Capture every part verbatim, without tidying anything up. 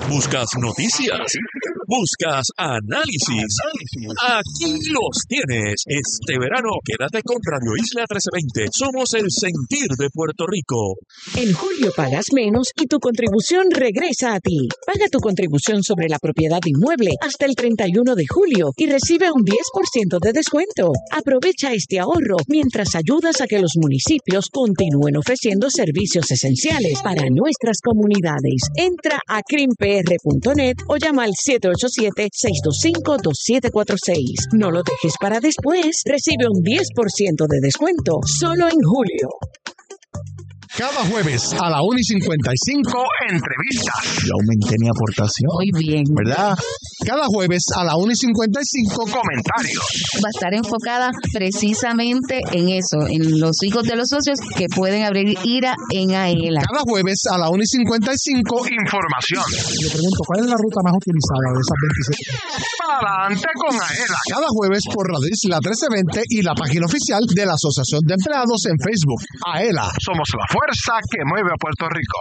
¿Buscas noticias? ¿Buscas análisis? Aquí los tienes. Este verano quédate con Radio Isla trece veinte. Somos el sentir de Puerto Rico. En julio pagas menos y tu contribución regresa a ti. Paga tu contribución sobre la propiedad inmueble hasta el treinta y uno de julio y recibe un diez por ciento de descuento. Aprovecha este ahorro mientras ayudas a que los municipios continúen ofreciendo servicios esenciales para nuestras comunidades. Entra a crim p r punto net o llama al siete ocho siete, seis dos cinco, dos siete cuatro seis. No lo dejes para después. Recibe un diez por ciento de descuento solo en julio. Cada jueves a la una y cincuenta y cinco, entrevistas. Yo aumenté mi aportación. Muy bien. ¿Verdad? Cada jueves a la una y cincuenta y cinco, comentarios. Va a estar enfocada precisamente en eso, en los hijos de los socios que pueden abrir IRA en AELA. Cada jueves a la una y cincuenta y cinco, información. Le pregunto, ¿cuál es la ruta más utilizada de esas veintisiete? Adelante con AELA. Cada jueves por Radio Isla trece veinte y la página oficial de la Asociación de Empleados en Facebook. AELA, somos la fuerza que mueve a Puerto Rico.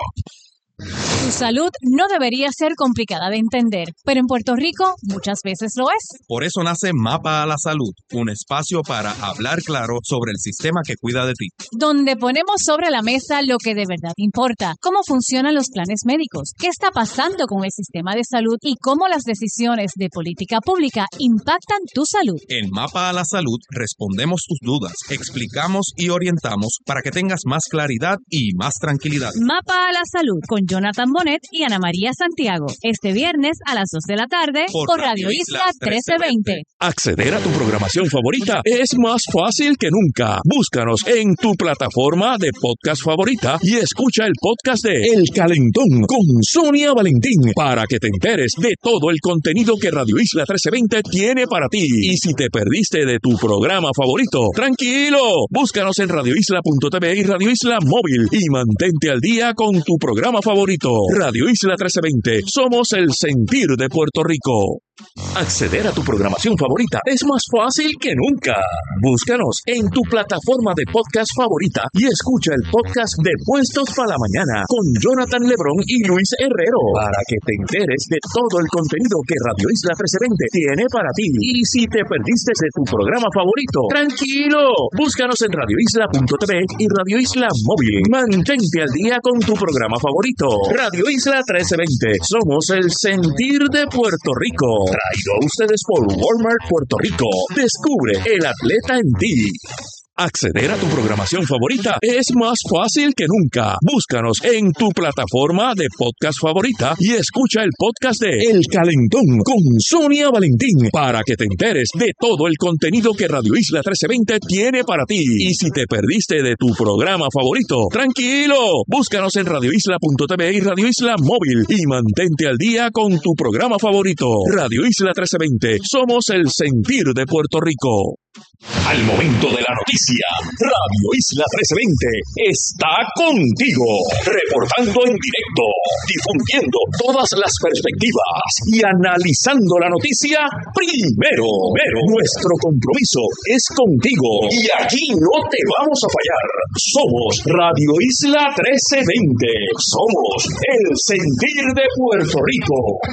Tu salud no debería ser complicada de entender, pero en Puerto Rico muchas veces lo es. Por eso nace Mapa a la Salud, un espacio para hablar claro sobre el sistema que cuida de ti. Donde ponemos sobre la mesa lo que de verdad importa, cómo funcionan los planes médicos, qué está pasando con el sistema de salud y cómo las decisiones de política pública impactan tu salud. En Mapa a la Salud respondemos tus dudas, explicamos y orientamos para que tengas más claridad y más tranquilidad. Mapa a la Salud con Jonathan Bonet y Ana María Santiago. Este viernes a las dos de la tarde por, por Radio Isla trece veinte. Acceder a tu programación favorita es más fácil que nunca. Búscanos en tu plataforma de podcast favorita y escucha el podcast de El Calentón con Sonia Valentín para que te enteres de todo el contenido que Radio Isla trece veinte tiene para ti. Y si te perdiste de tu programa favorito, tranquilo. Búscanos en radio isla punto t v y Radio Isla Móvil y mantente al día con tu programa favorito. Radio Isla trece veinte. Somos el sentir de Puerto Rico. Acceder a tu programación favorita es más fácil que nunca. Búscanos en tu plataforma de podcast favorita y escucha el podcast de Puestos para la Mañana con Jonathan Lebrón y Luis Herrero para que te enteres de todo el contenido que Radio Isla trece veinte tiene para ti. Y si te perdiste de tu programa favorito, tranquilo. Búscanos en radio isla punto t v y Radio Isla Móvil. Mantente al día con tu programa favorito. Radio Isla trece veinte. Somos el sentir de Puerto Rico. Traído a ustedes por Walmart Puerto Rico. Descubre el atleta en ti. Acceder a tu programación favorita es más fácil que nunca. Búscanos en tu plataforma de podcast favorita y escucha el podcast de El Calentón con Sonia Valentín para que te enteres de todo el contenido que Radio Isla trece veinte tiene para ti. Y si te perdiste de tu programa favorito, tranquilo. Búscanos en radio isla punto t v y Radio Isla Móvil y mantente al día con tu programa favorito. Radio Isla trece veinte. Somos el sentir de Puerto Rico. Al momento de la noticia, Radio Isla trece veinte está contigo, reportando en directo, difundiendo todas las perspectivas y analizando la noticia primero. Pero nuestro compromiso es contigo y aquí no te vamos a fallar. Somos Radio Isla trece veinte. Somos el sentir de Puerto Rico.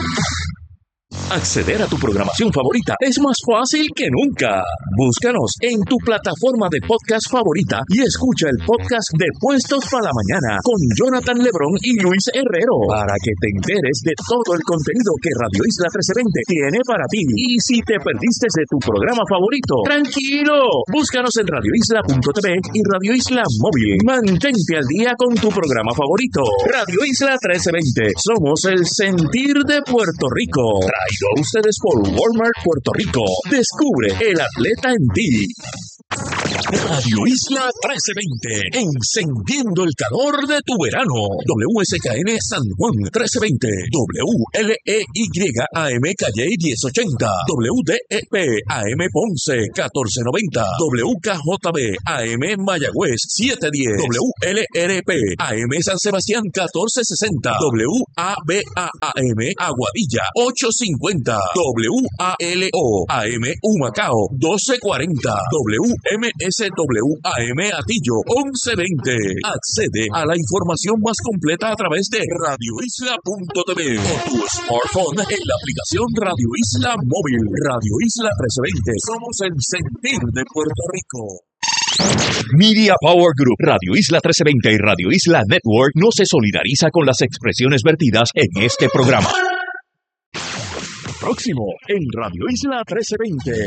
Acceder a tu programación favorita es más fácil que nunca. Búscanos en tu plataforma de podcast favorita y escucha el podcast de Puestos para la Mañana con Jonathan Lebrón y Luis Herrero para que te enteres de todo el contenido que Radio Isla trece veinte tiene para ti. Y si te perdiste de tu programa favorito, tranquilo. Búscanos en radio isla punto t v y Radio Isla Móvil. Mantente al día con tu programa favorito. Radio Isla trece veinte. Somos el sentir de Puerto Rico. Traído a ustedes por Walmart Puerto Rico. Descubre el atleta en ti. Radio Isla trece veinte, encendiendo el calor de tu verano. W S K N San Juan trece veinte, W L E Y A M Calle diez ochenta, W D E P A M Ponce catorce noventa, W K J B A M Mayagüez siete diez, W L R P A M San Sebastián catorce sesenta, W A B A A M Aguadilla ocho cincuenta, W A L O A M Humacao doce cuarenta, W M S S W A M Atillo once veinte. Accede a la información más completa a través de radio isla punto t v o tu smartphone en la aplicación Radio Isla Móvil. Radio Isla trece veinte. Somos el sentir de Puerto Rico. Media Power Group, Radio Isla trece veinte y Radio Isla Network no se solidariza con las expresiones vertidas en este programa. Próximo en Radio Isla trece veinte.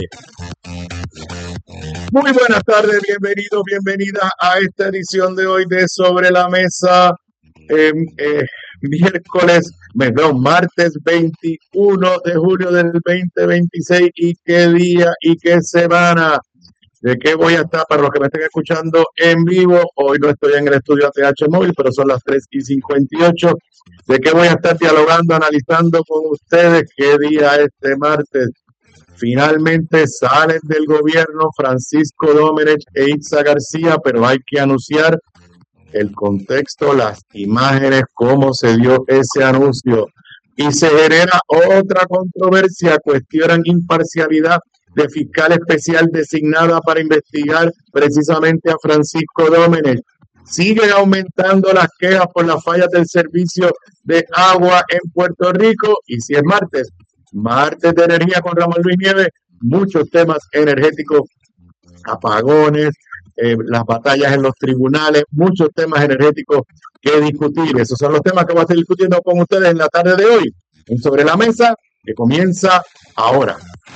Muy buenas tardes, bienvenidos, bienvenidas a esta edición de hoy de Sobre la Mesa, eh, eh, miércoles, perdón, martes veintiuno de julio del veinte veintiséis. ¿Y qué día y qué semana? ¿De qué voy a estar? Para los que me estén escuchando en vivo, hoy no estoy en el estudio A T H Móvil, pero son las tres y cincuenta y ocho. ¿De qué voy a estar dialogando, analizando con ustedes? ¿Qué día este martes? Finalmente salen del gobierno Francisco Domenech e Itza García, pero hay que anunciar el contexto, las imágenes, cómo se dio ese anuncio. Y se genera otra controversia, cuestionan imparcialidad de fiscal especial designada para investigar precisamente a Francisco Domenech. Siguen aumentando las quejas por las fallas del servicio de agua en Puerto Rico. Y si es martes, martes de energía con Ramón Luis Nieves, muchos temas energéticos, apagones, eh, las batallas en los tribunales, muchos temas energéticos que discutir. Esos son los temas que voy a estar discutiendo con ustedes en la tarde de hoy, en Sobre la Mesa, que comienza ahora.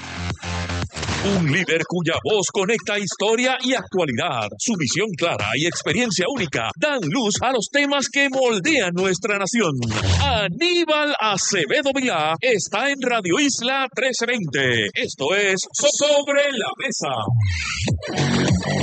Un líder cuya voz conecta historia y actualidad. Su visión clara y experiencia única dan luz a los temas que moldean nuestra nación. Aníbal Acevedo Vilá está en Radio Isla trece veinte. Esto es Sobre la Mesa.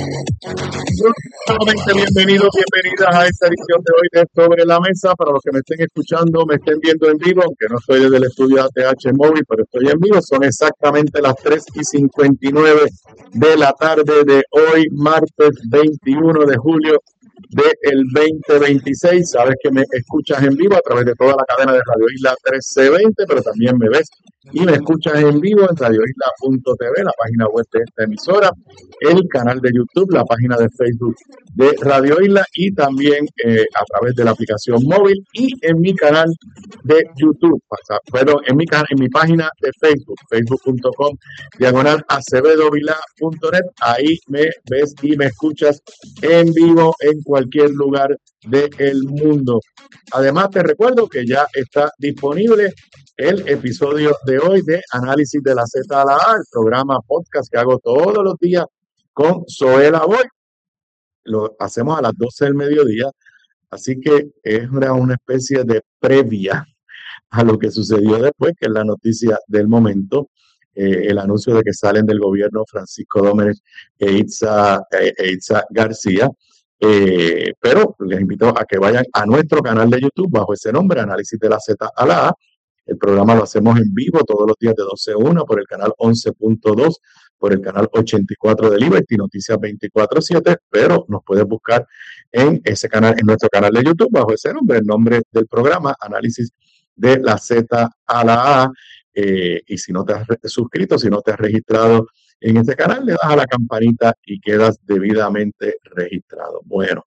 Nuevamente bienvenidos, bienvenidas a esta edición de hoy de Sobre la Mesa. Para los que me estén escuchando, me estén viendo en vivo, aunque no estoy desde el estudio A T H Móvil, pero estoy en vivo, son exactamente las tres y cincuenta y nueve de la tarde de hoy, martes veintiuno de julio del veinte veintiséis. Sabes que me escuchas en vivo a través de toda la cadena de Radio Isla trece veinte, pero también me ves y me escuchas en vivo en radio isla punto t v, la página web de esta emisora, el canal de YouTube, la página de Facebook de Radio Isla y también eh, a través de la aplicación móvil y en mi canal de YouTube, pero en mi, en mi página de Facebook, facebook punto com, diagonal acevedovila punto net. Ahí me ves y me escuchas en vivo en cualquier lugar del mundo. Además, te recuerdo que ya está disponible el episodio de hoy de Análisis de la Z a la A, el programa podcast que hago todos los días con Zoela Boy. Lo hacemos a las doce del mediodía, así que es una, una especie de previa a lo que sucedió después, que es la noticia del momento, eh, el anuncio de que salen del gobierno Francisco Domenech e Itza, eh, e Itza García. Eh, pero les invito a que vayan a nuestro canal de YouTube bajo ese nombre, Análisis de la Z a la A. El programa lo hacemos en vivo todos los días de doce a una por el canal once punto dos, por el canal ochenta y cuatro de Liberty, Noticias veinticuatro siete, pero nos puedes buscar en ese canal, en nuestro canal de YouTube bajo ese nombre, el nombre del programa, Análisis de la Z a la A. Eh, y si no te has suscrito, si no te has registrado en este canal, le das a la campanita y quedas debidamente registrado. Bueno,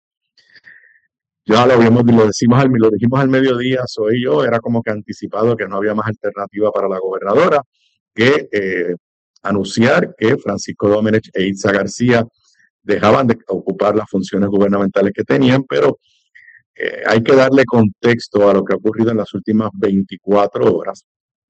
ya lo, habíamos, lo, decimos al, lo dijimos al mediodía, soy yo, era como que anticipado que no había más alternativa para la gobernadora que eh, anunciar que Francisco Domenech e Itza García dejaban de ocupar las funciones gubernamentales que tenían, pero eh, hay que darle contexto a lo que ha ocurrido en las últimas veinticuatro horas.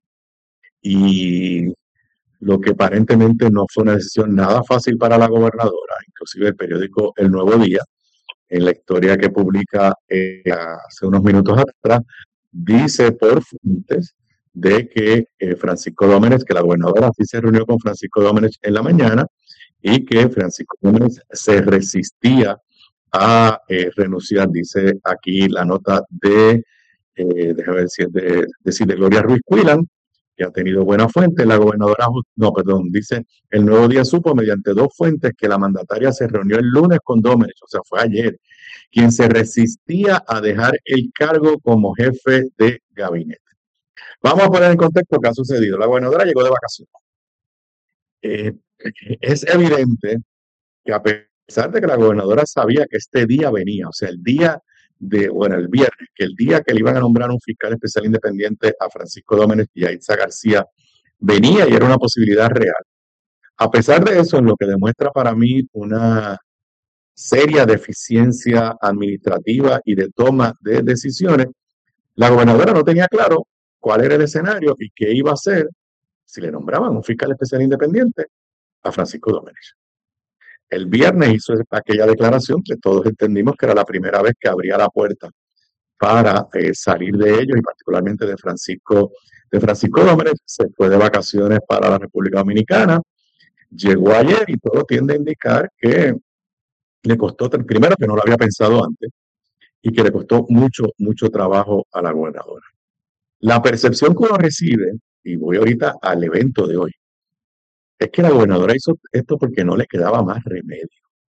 Y lo que aparentemente no fue una decisión nada fácil para la gobernadora, inclusive el periódico El Nuevo Día, en la historia que publica eh, hace unos minutos atrás, dice por fuentes de que eh, Francisco Domenech, que la gobernadora sí se reunió con Francisco Domenech en la mañana y que Francisco Domenech se resistía a eh, renunciar. Dice aquí la nota de, eh, déjame ver si es de, de, de Gloria Ruiz Cuilan, que ha tenido buena fuente. La gobernadora, no, perdón, dice, El Nuevo Día supo mediante dos fuentes que la mandataria se reunió el lunes con Domenech, o sea, fue ayer, quien se resistía a dejar el cargo como jefe de gabinete. Vamos a poner en contexto qué ha sucedido. La gobernadora llegó de vacaciones. Eh, es evidente que a pesar pesar de que la gobernadora sabía que este día venía, o sea, el día de, bueno, el viernes, que el día que le iban a nombrar un fiscal especial independiente a Francisco Domenech y a Itza García venía y era una posibilidad real. A pesar de eso, en lo que demuestra para mí una seria deficiencia administrativa y de toma de decisiones, la gobernadora no tenía claro cuál era el escenario y qué iba a hacer si le nombraban un fiscal especial independiente a Francisco Domenech. El viernes hizo aquella declaración que todos entendimos que era la primera vez que abría la puerta para eh, salir de ellos y particularmente de Francisco, de Francisco Domenech. Se fue de vacaciones para la República Dominicana, llegó ayer y todo tiende a indicar que le costó, primero que no lo había pensado antes y que le costó mucho, mucho trabajo a la gobernadora. La percepción que uno recibe, y voy ahorita al evento de hoy, es que la gobernadora hizo esto porque no le quedaba más remedio.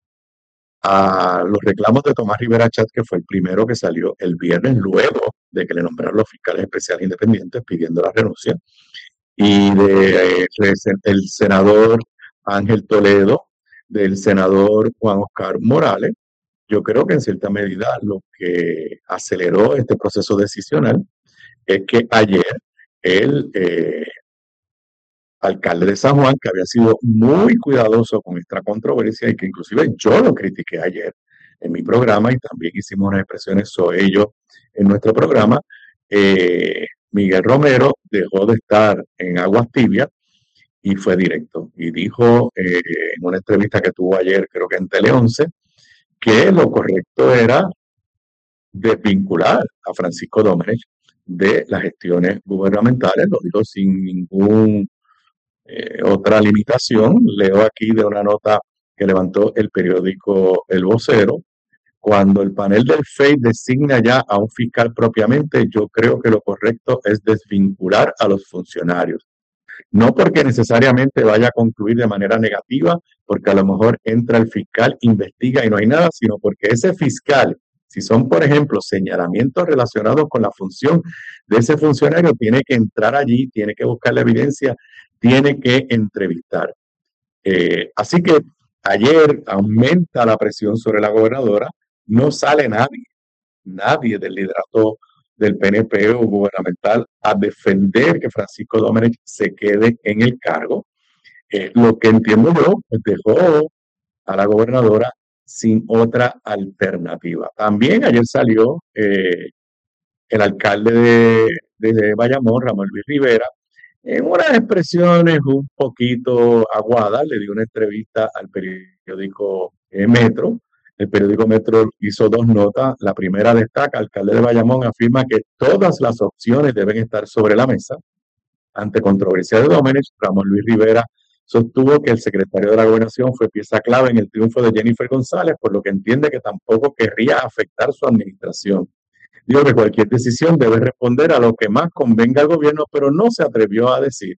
A los reclamos de Tomás Rivera Chat, que fue el primero que salió el viernes luego de que le nombraron los fiscales especiales independientes pidiendo la renuncia, y de, eh, del senador Ángel Toledo, del senador Juan Oscar Morales, yo creo que en cierta medida lo que aceleró este proceso decisional es que ayer el eh, alcalde de San Juan, que había sido muy cuidadoso con esta controversia y que inclusive yo lo critiqué ayer en mi programa y también hicimos unas expresiones sobre ello en nuestro programa, eh, Miguel Romero dejó de estar en aguas tibias y fue directo y dijo eh, en una entrevista que tuvo ayer, creo que en Tele once, que lo correcto era desvincular a Francisco Domenech de las gestiones gubernamentales, lo dijo sin ningún eh, otra limitación. Leo aquí de una nota que levantó el periódico El Vocero. Cuando el panel del F E I designa ya a un fiscal propiamente, yo creo que lo correcto es desvincular a los funcionarios. No porque necesariamente vaya a concluir de manera negativa, porque a lo mejor entra el fiscal, investiga y no hay nada, sino porque ese fiscal, si son, por ejemplo, señalamientos relacionados con la función de ese funcionario, tiene que entrar allí, tiene que buscar la evidencia, tiene que entrevistar. Eh, así que ayer aumenta la presión sobre la gobernadora, no sale nadie, nadie del liderato del P N P o gubernamental a defender que Francisco Domenech se quede en el cargo. Eh, lo que entiendo yo, pues dejó a la gobernadora sin otra alternativa. También ayer salió eh, el alcalde de, de Bayamón, Ramón Luis Rivera, en unas expresiones un poquito aguadas, le dio una entrevista al periódico eh, Metro. El periódico Metro hizo dos notas. La primera destaca, el alcalde de Bayamón afirma que todas las opciones deben estar sobre la mesa. Ante controversia de Domenech, Ramón Luis Rivera sostuvo que el secretario de la Gobernación fue pieza clave en el triunfo de Jennifer González, por lo que entiende que tampoco querría afectar su administración. Dijo que cualquier decisión debe responder a lo que más convenga al gobierno, pero no se atrevió a decir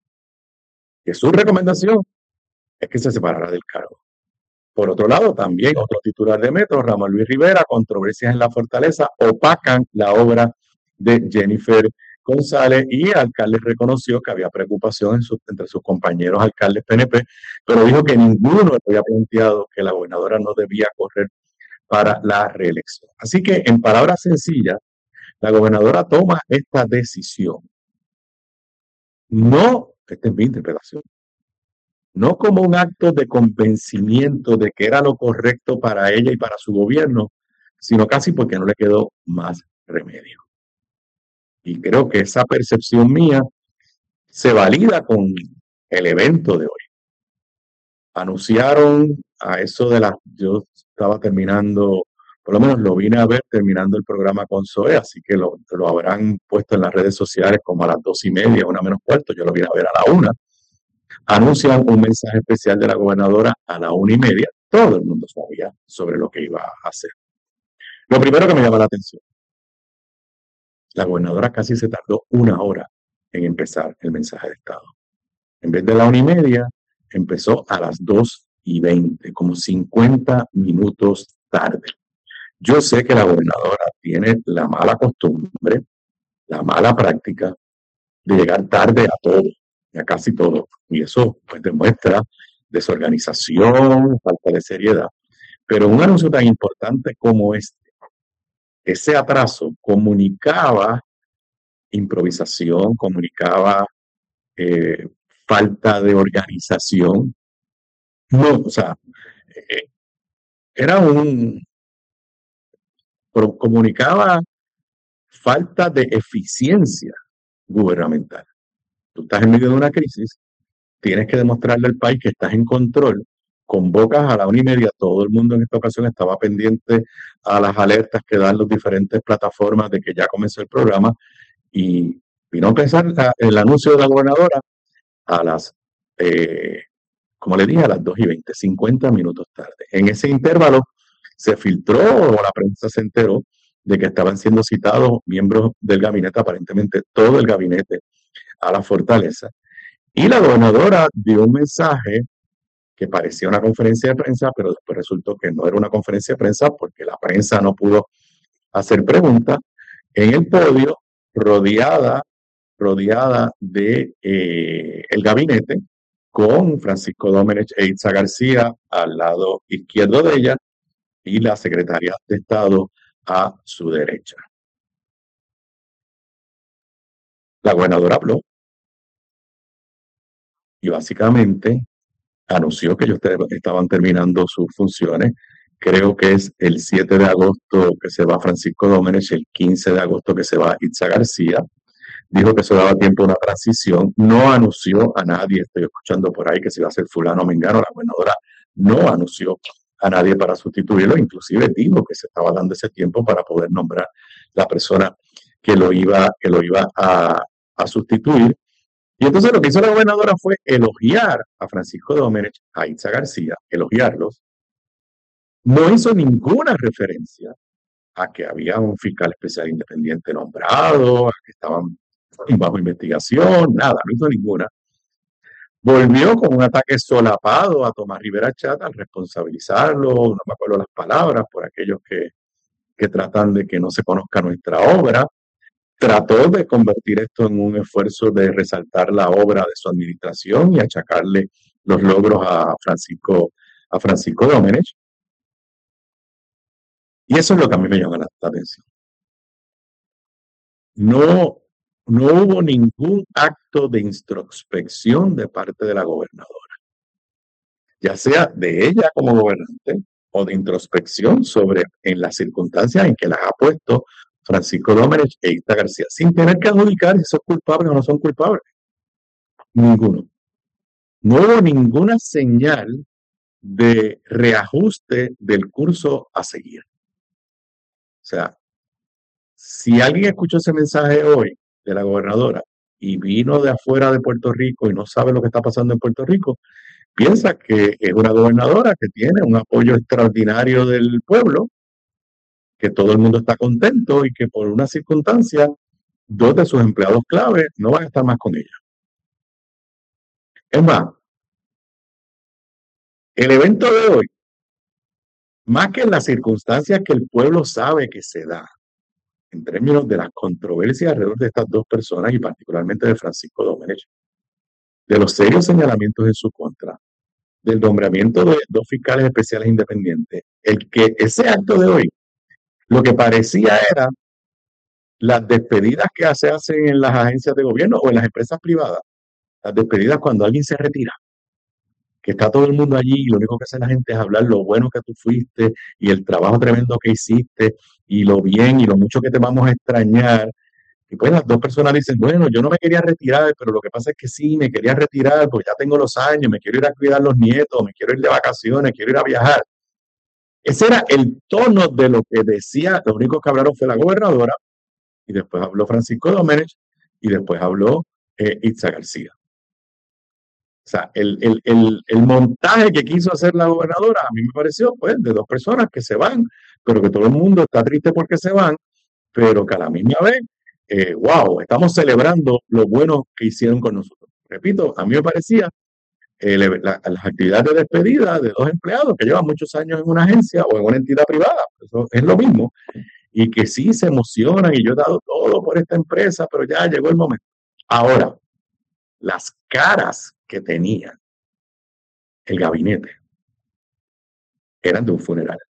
que su recomendación es que se separara del cargo. Por otro lado, también otro titular de Metro, Ramón Luis Rivera, controversias en la Fortaleza opacan la obra de Jennifer González, y el alcalde reconoció que había preocupación en su, entre sus compañeros alcaldes P N P, pero dijo que ninguno había planteado que la gobernadora no debía correr para la reelección. Así que, en palabras sencillas, la gobernadora toma esta decisión, no, esta es mi interpretación, no como un acto de convencimiento de que era lo correcto para ella y para su gobierno, sino casi porque no le quedó más remedio. Y creo que esa percepción mía se valida con el evento de hoy. Anunciaron a eso de las, yo estaba terminando, por lo menos lo vine a ver terminando el programa con Zoe, así que lo, lo habrán puesto en las redes sociales como a las dos y media, una menos cuarto, yo lo vine a ver a la una. Anuncian un mensaje especial de la gobernadora a la una y media. Todo el mundo sabía sobre lo que iba a hacer. Lo primero que me llama la atención, la gobernadora casi se tardó una hora en empezar el mensaje de Estado. En vez de la una y media, empezó a las dos y veinte, como cincuenta minutos tarde. Yo sé que la gobernadora tiene la mala costumbre, la mala práctica de llegar tarde a todo, a casi todo. Y eso pues demuestra desorganización, falta de seriedad. Pero un anuncio tan importante como este, ese atraso comunicaba improvisación, comunicaba eh, falta de organización. No, o sea, eh, era un, pro- comunicaba falta de eficiencia gubernamental. Tú estás en medio de una crisis, tienes que demostrarle al país que estás en control, convocas a la una y media, todo el mundo en esta ocasión estaba pendiente a las alertas que dan las diferentes plataformas de que ya comenzó el programa, y vino a empezar la- el anuncio de la gobernadora a las, eh, como le dije, a las dos y veinte, cincuenta minutos tarde. En ese intervalo se filtró, o la prensa se enteró, de que estaban siendo citados miembros del gabinete, aparentemente todo el gabinete, a la fortaleza. Y la gobernadora dio un mensaje que parecía una conferencia de prensa, pero después resultó que no era una conferencia de prensa porque la prensa no pudo hacer preguntas, en el podio, rodeada, rodeada de eh, el gabinete, con Francisco Domenech e Itza García al lado izquierdo de ella y la secretaria de Estado a su derecha. La gobernadora habló y básicamente anunció que ellos te- estaban terminando sus funciones. Creo que es el siete de agosto que se va Francisco Domenech, el quince de agosto que se va Itza García. Dijo que eso daba tiempo a una transición. No anunció a nadie, estoy escuchando por ahí que se iba a hacer fulano o mengano. La gobernadora no anunció a nadie para sustituirlo, inclusive dijo que se estaba dando ese tiempo para poder nombrar la persona que lo iba, que lo iba a, a sustituir. Y entonces lo que hizo la gobernadora fue elogiar a Francisco Domenech, a Itza García, elogiarlos. No hizo ninguna referencia a que había un fiscal especial independiente nombrado, a que estaban bajo investigación, nada, no hizo ninguna. Volvió con un ataque solapado a Tomás Rivera Chat al responsabilizarlo, no me acuerdo las palabras, por aquellos que, que tratan de que no se conozca nuestra obra. Trató de convertir esto en un esfuerzo de resaltar la obra de su administración y achacarle los logros a Francisco, a Francisco Domenech. Y eso es lo que a mí me llama la, la atención. No, no hubo ningún acto de introspección de parte de la gobernadora, ya sea de ella como gobernante o de introspección sobre en las circunstancias en que las ha puesto Francisco Domenech e Itza García, sin tener que adjudicar si son culpables o no son culpables. Ninguno. No hubo ninguna señal de reajuste del curso a seguir. O sea, si alguien escuchó ese mensaje hoy de la gobernadora y vino de afuera de Puerto Rico y no sabe lo que está pasando en Puerto Rico, piensa que es una gobernadora que tiene un apoyo extraordinario del pueblo, que todo el mundo está contento y que por una circunstancia dos de sus empleados clave no van a estar más con ella. Es más, el evento de hoy, más que en las circunstancias que el pueblo sabe que se da, en términos de las controversias alrededor de estas dos personas y particularmente de Francisco Domenech, de los serios señalamientos en su contra, del nombramiento de dos fiscales especiales independientes, el que ese acto de hoy, lo que parecía era las despedidas que se hacen en las agencias de gobierno o en las empresas privadas, las despedidas cuando alguien se retira, que está todo el mundo allí y lo único que hace la gente es hablar lo bueno que tú fuiste y el trabajo tremendo que hiciste y lo bien y lo mucho que te vamos a extrañar. Y pues las dos personas dicen, bueno, yo no me quería retirar, pero lo que pasa es que sí, me quería retirar porque ya tengo los años, me quiero ir a cuidar a los nietos, me quiero ir de vacaciones, quiero ir a viajar. Ese era el tono de lo que decía, lo único que hablaron fue la gobernadora, y después habló Francisco Domenech, y después habló eh, Itza García. O sea, el, el, el, el montaje que quiso hacer la gobernadora, a mí me pareció, pues, de dos personas que se van, pero que todo el mundo está triste porque se van, pero que a la misma vez, eh, wow, estamos celebrando lo bueno que hicieron con nosotros. Repito, a mí me parecía eh, la, las actividades de despedida de dos empleados que llevan muchos años en una agencia o en una entidad privada, eso es lo mismo, y que sí se emocionan y yo he dado todo por esta empresa, pero ya llegó el momento. Ahora, las caras que tenía el gabinete eran de un funeral.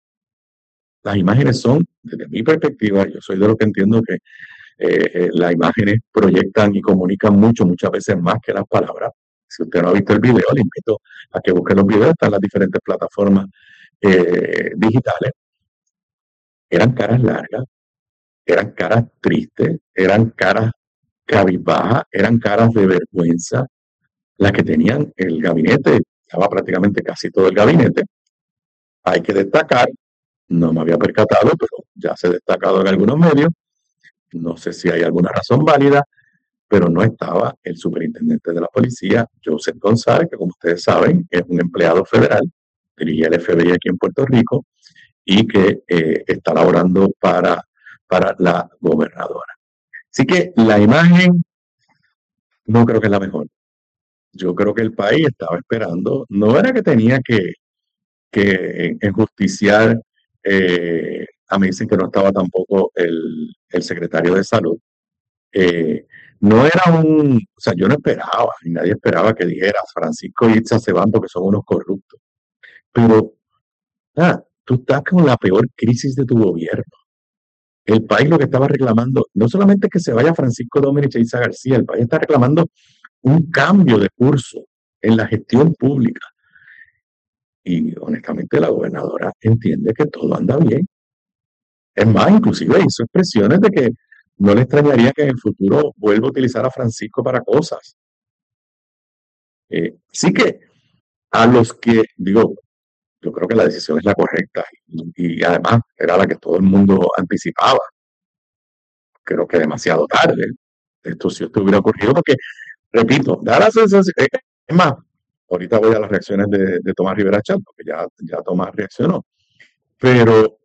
Las imágenes son, desde mi perspectiva, yo soy de los que entiendo que eh, eh, las imágenes proyectan y comunican mucho, muchas veces más que las palabras. Si usted no ha visto el video, le invito a que busque los videos, están en las diferentes plataformas eh, digitales. Eran caras largas, eran caras tristes, eran caras cabizbajas, eran caras de vergüenza, las que tenían el gabinete, estaba prácticamente casi todo el gabinete. Hay que destacar, no me había percatado, pero ya se ha destacado en algunos medios, no sé si hay alguna razón válida, pero no estaba el superintendente de la policía, Joseph González, que como ustedes saben es un empleado federal, dirigía el F B I aquí en Puerto Rico y que eh, está laborando para, para la gobernadora. Así que la imagen no creo que es la mejor. Yo creo que el país estaba esperando, no era que tenía que, que enjusticiar, eh, a mí dicen que no estaba tampoco el, el secretario de salud. Eh, no era un, o sea, yo no esperaba, y nadie esperaba que dijera Francisco y Itza se van porque son unos corruptos. Pero, ah, tú estás con la peor crisis de tu gobierno. El país lo que estaba reclamando, no solamente que se vaya Francisco Domínguez e Itza García, el país está reclamando un cambio de curso en la gestión pública. Y honestamente la gobernadora entiende que todo anda bien. Es más, inclusive hizo expresiones de que no le extrañaría que en el futuro vuelva a utilizar a Francisco para cosas. Eh, sí que a los que, digo, yo creo que la decisión es la correcta y, y además era la que todo el mundo anticipaba. Creo que demasiado tarde. Esto si esto hubiera ocurrido porque, repito, da la sensación, eh, es más, ahorita voy a las reacciones de, de Tomás Rivera Chat, porque ya, ya Tomás reaccionó. Pero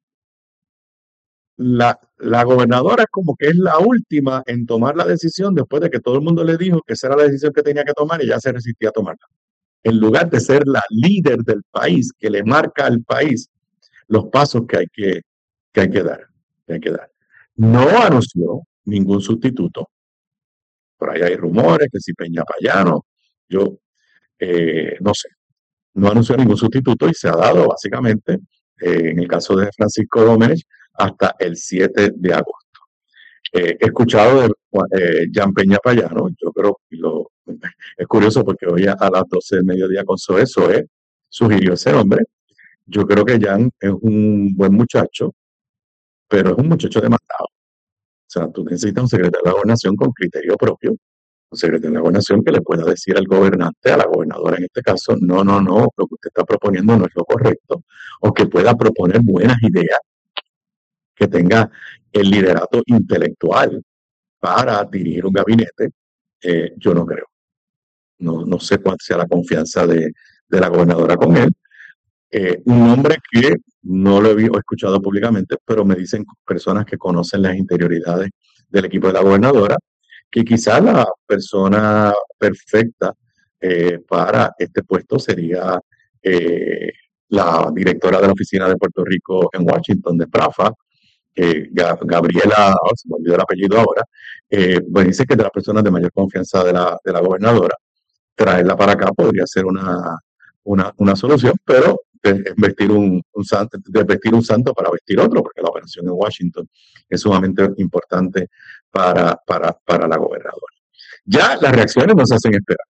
la, la gobernadora es como que es la última en tomar la decisión después de que todo el mundo le dijo que esa era la decisión que tenía que tomar y ya se resistía a tomarla. En lugar de ser la líder del país, que le marca al país los pasos que hay que, que, hay que dar, que hay que dar. No anunció ningún sustituto. Por ahí hay rumores que si Peña Payano, yo eh, no sé, no anunció ningún sustituto y se ha dado básicamente, eh, en el caso de Francisco Domínguez, hasta el siete de agosto. Eh, he escuchado de eh, Jan Peña Payano, yo creo que lo, es curioso porque hoy a, a las doce del mediodía con Zoe, Zoe sugirió ese nombre. Yo creo que Jan es un buen muchacho, pero es un muchacho demandado. O sea, tú necesitas un secretario de la gobernación con criterio propio, un secretario de la gobernación que le pueda decir al gobernante, a la gobernadora en este caso, no, no, no, lo que usted está proponiendo no es lo correcto, o que pueda proponer buenas ideas, que tenga el liderato intelectual para dirigir un gabinete. Eh, yo no creo. No, no sé cuál sea la confianza de, de la gobernadora con él. Eh, un hombre que no lo he escuchado públicamente, pero me dicen personas que conocen las interioridades del equipo de la gobernadora, que quizás la persona perfecta eh, para este puesto sería eh, la directora de la oficina de Puerto Rico en Washington, de PRAFA, eh, Gabriela, oh, se me olvidó el apellido ahora, eh, pues dice que es de las personas de mayor confianza de la, de la gobernadora. Traerla para acá podría ser una, una, una solución, pero vestir un, un santo, vestir un santo para vestir otro, porque la operación en Washington es sumamente importante para, para, para la gobernadora. Ya las reacciones nos hacen esperar.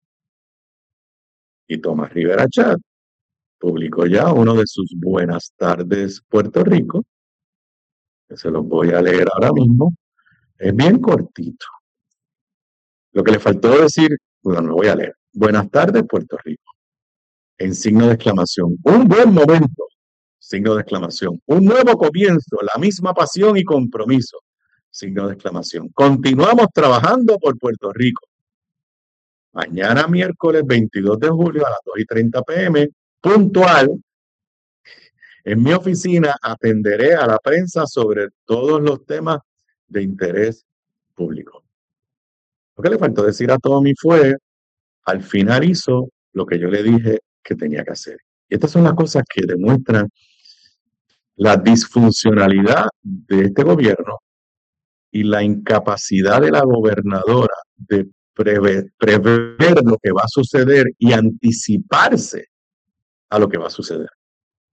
Y Tomás Rivera Chat publicó ya uno de sus Buenas tardes Puerto Rico, que se los voy a leer ahora mismo. Es bien cortito. Lo que le faltó decir, bueno, lo voy a leer. Buenas tardes Puerto Rico. En signo de exclamación. Un buen momento. Signo de exclamación. Un nuevo comienzo. La misma pasión y compromiso. Signo de exclamación. Continuamos trabajando por Puerto Rico. Mañana miércoles veintidós de julio a las dos y treinta pm, puntual, en mi oficina atenderé a la prensa sobre todos los temas de interés público. Lo que le faltó decir a Tommy fue, al final hizo lo que yo le dije que tenía que hacer. Y estas son las cosas que demuestran la disfuncionalidad de este gobierno y la incapacidad de la gobernadora de prever, prever lo que va a suceder y anticiparse a lo que va a suceder.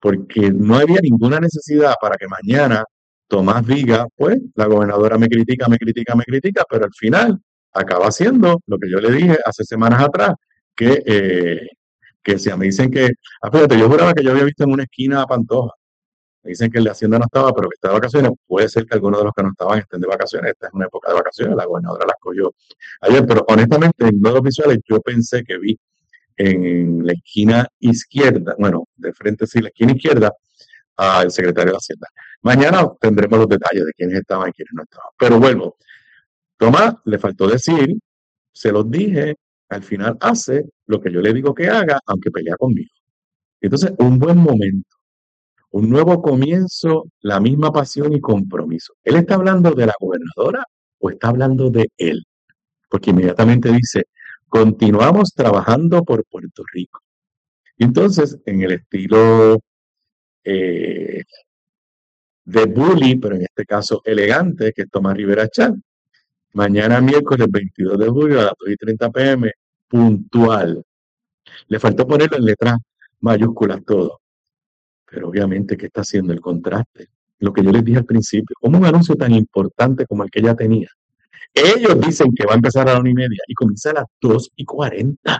porque no había ninguna necesidad para que mañana Tomás diga, pues la gobernadora me critica, me critica, me critica, pero al final acaba haciendo lo que yo le dije hace semanas atrás, que, eh, que si me dicen que, ah, fíjate, yo juraba que yo había visto en una esquina a Pantoja, me dicen que el de Hacienda no estaba, pero que está de vacaciones, puede ser que algunos de los que no estaban estén de vacaciones, esta es una época de vacaciones, la gobernadora las cogió ayer, pero honestamente en medios visuales yo pensé que vi en la esquina izquierda, bueno, de frente sí, la esquina izquierda, al secretario de Hacienda. Mañana tendremos los detalles de quiénes estaban y quiénes no estaban. Pero vuelvo, Tomás le faltó decir, se los dije, al final hace lo que yo le digo que haga, aunque pelea conmigo. Entonces, un buen momento, un nuevo comienzo, la misma pasión y compromiso. ¿Él está hablando de la gobernadora o está hablando de él? Porque inmediatamente dice, continuamos trabajando por Puerto Rico. Y entonces, en el estilo eh, de bully, pero en este caso elegante, que es Tomás Rivera Chat, mañana miércoles veintidós de julio a las dos y treinta pm, puntual. Le faltó ponerlo en letras mayúsculas todo. Pero obviamente, ¿qué está haciendo el contraste? Lo que yo les dije al principio, como un anuncio tan importante como el que ella tenía. Ellos dicen que va a empezar a la una y media y comienza a las dos y cuarenta.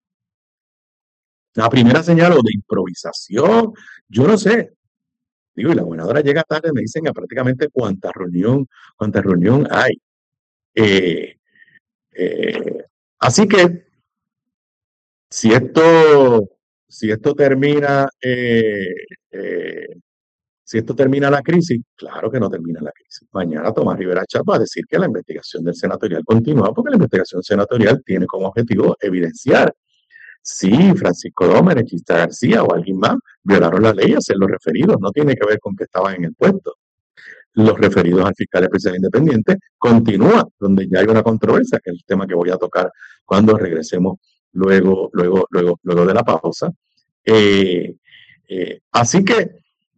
La primera señal o de improvisación, yo no sé. Digo, y la gobernadora llega tarde, me dicen a prácticamente cuánta reunión, cuánta reunión hay. Eh, eh, así que, si esto, si esto termina, eh, eh, si esto termina la crisis, claro que no termina la crisis. Mañana Tomás Rivera Chat va a decir que la investigación del senatorial continúa, porque la investigación senatorial tiene como objetivo evidenciar si Francisco Dómenes, Chista García o alguien más violaron la ley, hacer los referidos. No tiene que ver con que estaban en el puesto. Los referidos al fiscal especial independiente continúa, donde ya hay una controversia, que es el tema que voy a tocar cuando regresemos luego, luego, luego, luego de la pausa. Eh, eh, así que,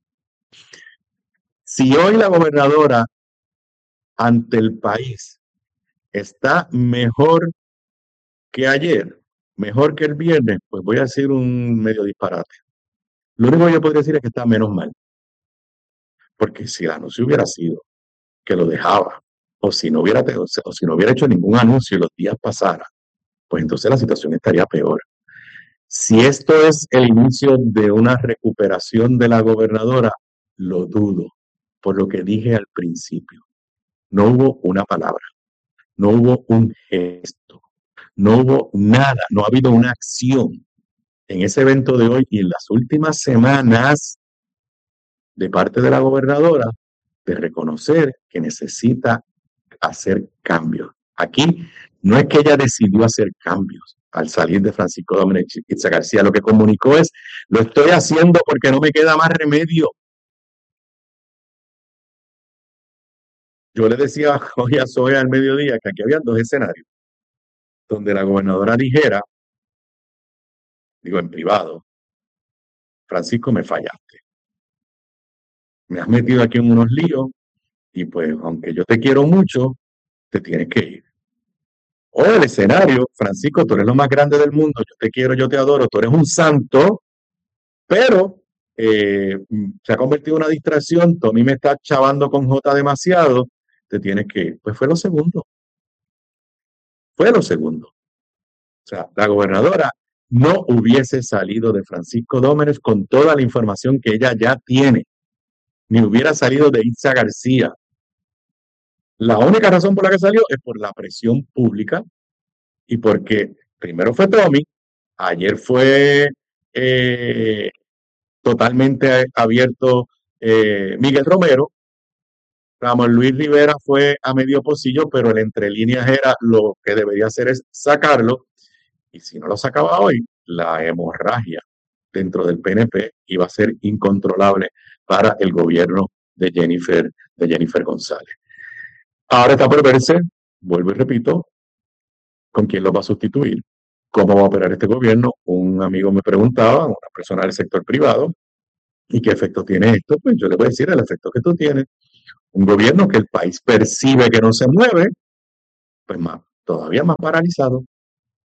si hoy la gobernadora ante el país está mejor que ayer, mejor que el viernes, pues voy a decir un medio disparate. Lo único que yo podría decir es que está menos mal. Porque si el anuncio hubiera sido que lo dejaba, o si no hubiera, o si no hubiera hecho ningún anuncio y los días pasaran, pues entonces la situación estaría peor. Si esto es el inicio de una recuperación de la gobernadora, lo dudo, por lo que dije al principio. No hubo una palabra, no hubo un gesto, no hubo nada, no ha habido una acción en ese evento de hoy y en las últimas semanas de parte de la gobernadora de reconocer que necesita hacer cambios. Aquí no es que ella decidió hacer cambios al salir de Francisco Dómenes Chista García, lo que comunicó es, lo estoy haciendo porque no me queda más remedio. Yo le decía hoy a Zoe al mediodía que aquí había dos escenarios, donde la gobernadora dijera, digo en privado, Francisco, me fallaste. Me has metido aquí en unos líos y pues aunque yo te quiero mucho, te tienes que ir. O el escenario, Francisco, tú eres lo más grande del mundo, yo te quiero, yo te adoro, tú eres un santo, pero eh, se ha convertido en una distracción, Tommy me está chavando con J demasiado, te tienes que ir. Pues fue lo segundo. Fue lo segundo. O sea, la gobernadora no hubiese salido de Francisco Dómenes con toda la información que ella ya tiene, ni hubiera salido de Itza García. La única razón por la que salió es por la presión pública y porque primero fue Tommy, ayer fue eh, totalmente abierto eh, Miguel Romero, Ramón Luis Rivera fue a medio pocillo, pero el entre líneas era lo que debería hacer es sacarlo, y si no lo sacaba hoy, la hemorragia dentro del P N P iba a ser incontrolable para el gobierno de Jennifer, de Jennifer González. Ahora está por verse, vuelvo y repito, con quién lo va a sustituir, cómo va a operar este gobierno. Un amigo me preguntaba, una persona del sector privado, ¿y qué efecto tiene esto? Pues yo le voy a decir el efecto que esto tiene. Un gobierno que el país percibe que no se mueve, pues más, todavía más paralizado.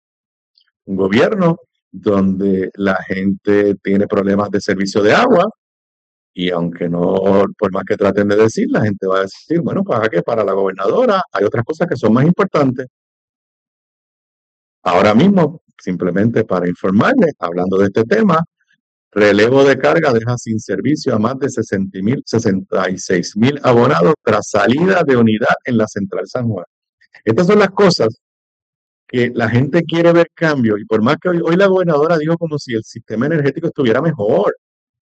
Un gobierno donde la gente tiene problemas de servicio de agua, Y aunque no, por más que traten de decir, la gente va a decir, bueno, ¿para qué? Para la gobernadora hay otras cosas que son más importantes. Ahora mismo, simplemente para informarles, hablando de este tema, relevo de carga deja sin servicio a más de sesenta y seis mil abonados tras salida de unidad en la Central San Juan. Estas son las cosas que la gente quiere ver cambio, y por más que hoy, hoy la gobernadora dijo como si el sistema energético estuviera mejor.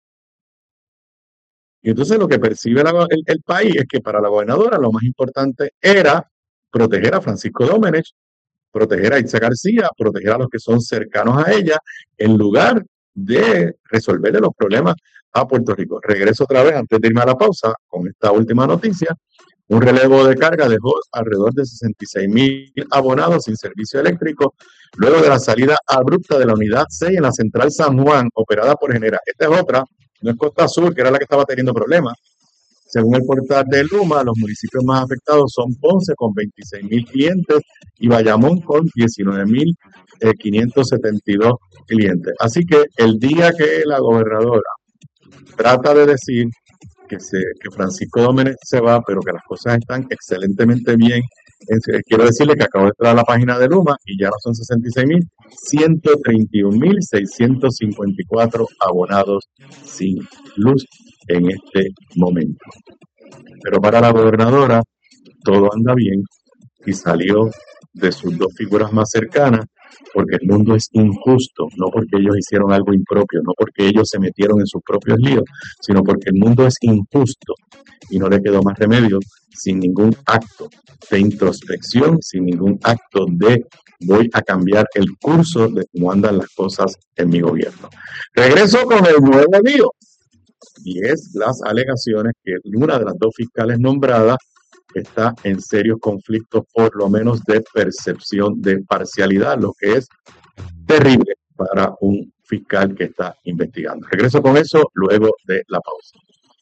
Y entonces lo que percibe la, el, el país es que para la gobernadora lo más importante era proteger a Francisco Domenech, proteger a Itza García, proteger a los que son cercanos a ella, en lugar de resolverle los problemas a Puerto Rico. Regreso otra vez antes de irme a la pausa con esta última noticia. Un relevo de carga dejó alrededor de sesenta y seis mil abonados sin servicio eléctrico luego de la salida abrupta de la unidad seis en la Central San Juan, operada por Genera. Esta es otra, no es Costa Sur, que era la que estaba teniendo problemas. Según el portal de Luma, los municipios más afectados son Ponce con veintiséis mil clientes y Bayamón con diecinueve mil quinientos setenta y dos clientes. Así que el día que la gobernadora trata de decir que, se, que Francisco Domenech se va, pero que las cosas están excelentemente bien, quiero decirle que acabo de entrar a la página de Luma y ya no son sesenta y seis mil, ciento treinta y un mil seiscientos cincuenta y cuatro abonados sin luz en este momento. Pero para la gobernadora todo anda bien y salió de sus dos figuras más cercanas porque el mundo es injusto, no porque ellos hicieron algo impropio, no porque ellos se metieron en sus propios líos, sino porque el mundo es injusto y no le quedó más remedio sin ningún acto de introspección, sin ningún acto de voy a cambiar el curso de cómo andan las cosas en mi gobierno. Regreso con el nuevo lío. Y es las alegaciones que una de las dos fiscales nombradas está en serios conflictos, por lo menos de percepción de parcialidad, lo que es terrible para un fiscal que está investigando. Regreso con eso luego de la pausa.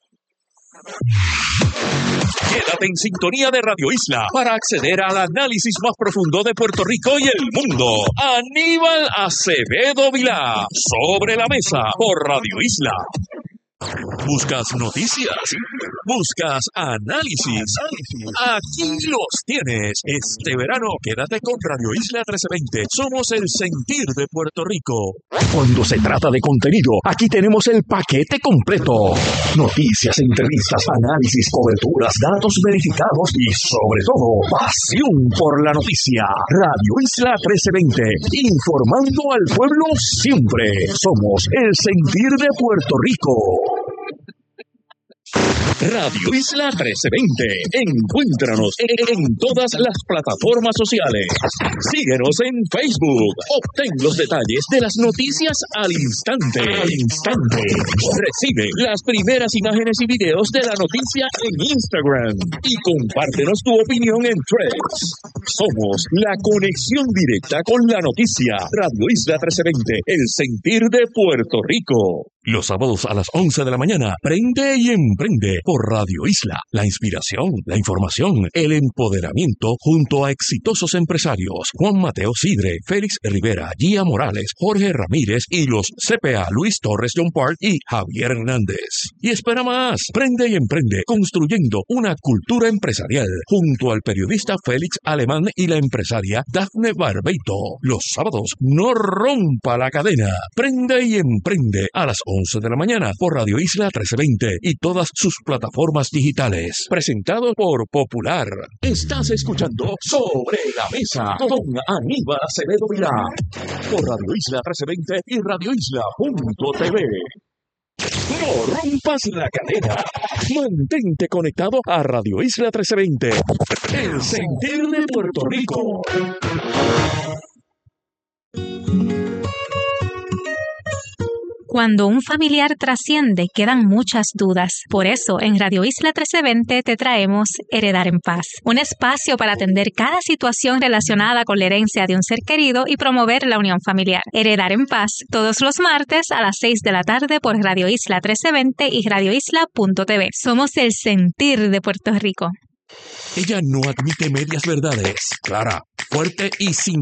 Quédate en sintonía de Radio Isla para acceder al análisis más profundo de Puerto Rico y el mundo. Aníbal Acevedo Vilá, Sobre la Mesa, por Radio Isla. ¿Buscas noticias? ¿Buscas análisis? Aquí los tienes. Este verano quédate con Radio Isla trece veinte. Somos el sentir de Puerto Rico. Cuando se trata de contenido, aquí tenemos el paquete completo. Noticias, entrevistas, análisis, coberturas, datos verificados y sobre todo, pasión por la noticia. Radio Isla trece veinte. Informando al pueblo siempre. Somos el sentir de Puerto Rico. Radio Isla trece veinte. Encuéntranos en todas las plataformas sociales. Síguenos en Facebook. Obtén los detalles de las noticias al instante. Al instante. Recibe las primeras imágenes y videos de la noticia en Instagram. Y compártenos tu opinión en Threads. Somos la conexión directa con la noticia. Radio Isla trece veinte. El sentir de Puerto Rico. Los sábados a las once de la mañana, prende y emprende por Radio Isla. La inspiración, la información, el empoderamiento junto a exitosos empresarios. Juan Mateo Sidre, Félix Rivera, Gia Morales, Jorge Ramírez y los C P A Luis Torres John Park y Javier Hernández. Y espera más, prende y emprende construyendo una cultura empresarial junto al periodista Félix Alemán y la empresaria Dafne Barbeito. Los sábados, no rompa la cadena. Prende y emprende a las once de la mañana por Radio Isla trece veinte y todas sus plataformas digitales. Presentado por Popular. Estás escuchando Sobre la Mesa con Aníbal Acevedo Vilá por Radio Isla trece veinte y radio isla punto t v. No rompas la cadena. Mantente conectado a Radio Isla trece veinte. El sentir de Puerto Rico. Cuando un familiar trasciende, quedan muchas dudas. Por eso, en Radio Isla trece veinte te traemos Heredar en Paz, un espacio para atender cada situación relacionada con la herencia de un ser querido y promover la unión familiar. Heredar en Paz, todos los martes a las seis de la tarde por Radio Isla trece veinte y radio isla punto t v. Somos el sentir de Puerto Rico. Ella no admite medias verdades. Clara, fuerte y sin